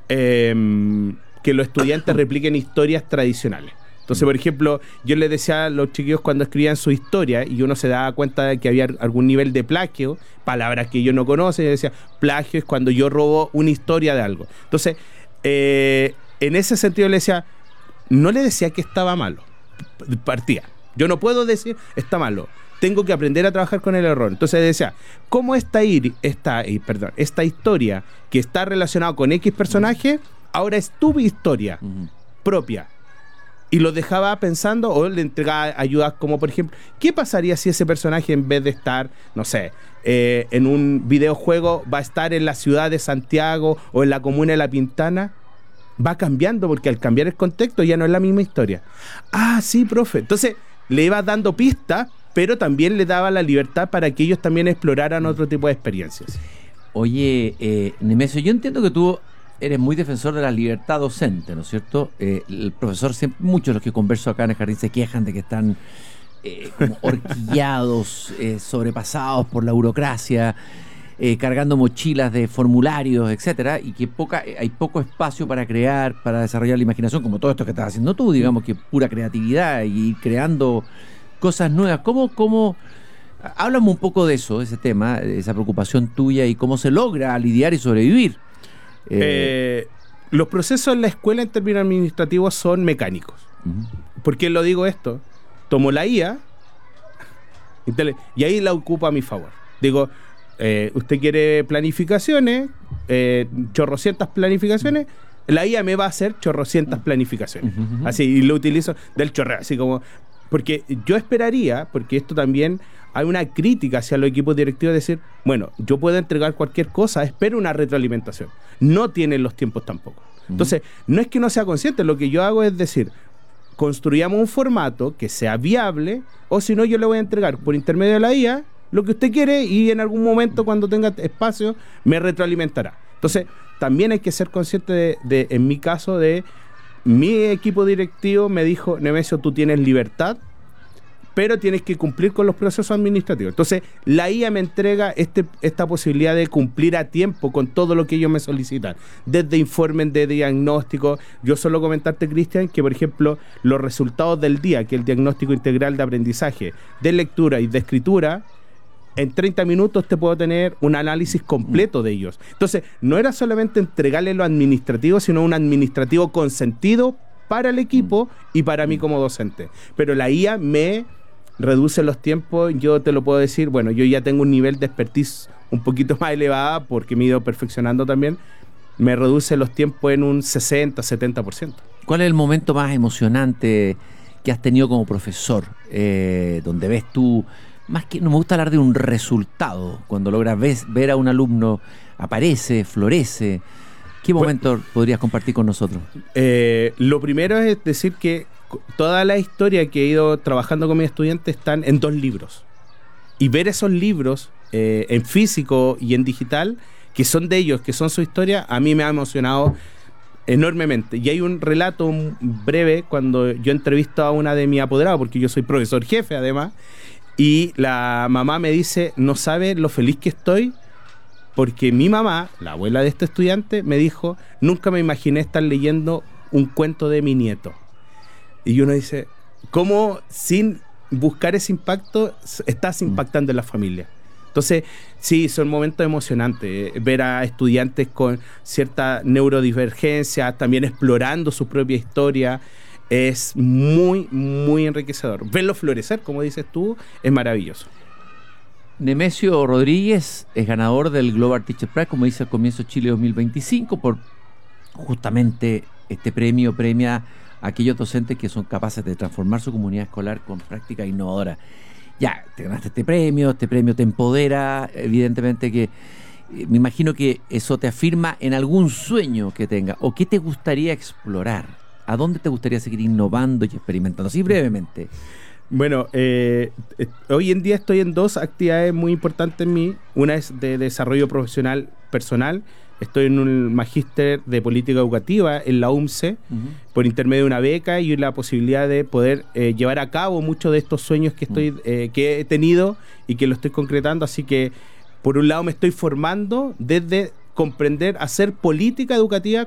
que los estudiantes repliquen historias tradicionales. Entonces, por ejemplo, yo les decía a los chiquillos cuando escribían su historia y uno se daba cuenta de que había algún nivel de plagio, palabras que yo no conocen, y decía, plagio es cuando yo robo una historia de algo. Entonces, en ese sentido no le decía que estaba malo, partía. Yo no puedo decir, está malo. Tengo que aprender a trabajar con el error. Entonces decía, ¿cómo esta historia que está relacionada con X personaje, ahora es tu historia propia? Y lo dejaba pensando o le entregaba ayudas como, por ejemplo, ¿qué pasaría si ese personaje en vez de estar, no sé, en un videojuego va a estar en la ciudad de Santiago o en la comuna de La Pintana? Va cambiando porque al cambiar el contexto ya no es la misma historia. Ah, sí, profe. Entonces le iba dando pistas, pero también le daba la libertad para que ellos también exploraran otro tipo de experiencias. Oye, Nemesio, yo entiendo que tú eres muy defensor de la libertad docente, ¿no es cierto? El profesor, muchos de los que converso acá en el jardín se quejan de que están como horquillados, sobrepasados por la burocracia, cargando mochilas de formularios, etcétera, y que hay poco espacio para crear, para desarrollar la imaginación, como todo esto que estás haciendo tú, digamos que pura creatividad y creando cosas nuevas. ¿Cómo? Háblame un poco de eso, de ese tema, de esa preocupación tuya y cómo se logra lidiar y sobrevivir. Los procesos en la escuela en términos administrativos son mecánicos. ¿Por qué lo digo esto? Tomo la IA y ahí la ocupo a mi favor. Digo, usted quiere planificaciones, chorrocientas planificaciones, la IA me va a hacer chorrocientas planificaciones. Así, y lo utilizo del chorreo, así como... Porque yo esperaría, porque esto también hay una crítica hacia los equipos directivos de decir, bueno, yo puedo entregar cualquier cosa, espero una retroalimentación. No tienen los tiempos tampoco. Entonces, no es que no sea consciente, lo que yo hago es decir, construyamos un formato que sea viable, o si no, yo le voy a entregar por intermedio de la IA lo que usted quiere y en algún momento, cuando tenga espacio, me retroalimentará. Entonces, también hay que ser consciente en mi caso, de mi equipo directivo me dijo, Nemesio, tú tienes libertad, pero tienes que cumplir con los procesos administrativos. Entonces, la IA me entrega esta posibilidad de cumplir a tiempo con todo lo que ellos me solicitan, desde informes de diagnóstico. Yo solo comentarte, Cristian, que por ejemplo, los resultados del día, que el diagnóstico integral de aprendizaje, de lectura y de escritura, en 30 minutos te puedo tener un análisis completo de ellos. Entonces, no era solamente entregarle lo administrativo, sino un administrativo con sentido para el equipo y para mí como docente. Pero la IA me reduce los tiempos. Yo te lo puedo decir, bueno, yo ya tengo un nivel de expertise un poquito más elevada porque me he ido perfeccionando también. Me reduce los tiempos en un 60-70%. ¿Cuál es el momento más emocionante que has tenido como profesor? Donde ves tú... Más que no me gusta hablar de un resultado, cuando logras ver a un alumno, aparece, florece. ¿Qué momento podrías compartir con nosotros? Lo primero es decir que toda la historia que he ido trabajando con mis estudiantes están en 2 libros. Y ver esos libros en físico y en digital, que son de ellos, que son su historia, a mí me ha emocionado enormemente. Y hay un relato breve cuando yo entrevisto a una de mis apoderados, porque yo soy profesor jefe además, y la mamá me dice, no sabe lo feliz que estoy, porque mi mamá, la abuela de este estudiante, me dijo, nunca me imaginé estar leyendo un cuento de mi nieto. Y uno dice, ¿cómo sin buscar ese impacto estás impactando en la familia? Entonces, sí, son momentos emocionantes. Ver a estudiantes con cierta neurodivergencia, también explorando su propia historia, es muy, muy enriquecedor. Verlo florecer, como dices tú, es maravilloso. Nemesio Rodríguez es ganador del Global Teacher Prize, como dice al comienzo, Chile 2025, por justamente este premio premia a aquellos docentes que son capaces de transformar su comunidad escolar con prácticas innovadoras. Ya, te ganaste este premio te empodera, evidentemente que me imagino que eso te afirma en algún sueño que tengas, o qué te gustaría explorar. ¿A dónde te gustaría seguir innovando y experimentando? Así brevemente. Bueno, hoy en día estoy en 2 actividades muy importantes en mí. Una es de desarrollo profesional personal. Estoy en un magíster de política educativa en la UMCE, por intermedio de una beca y la posibilidad de poder llevar a cabo muchos de estos sueños que he tenido y que lo estoy concretando. Así que, por un lado, me estoy formando desde comprender, hacer política educativa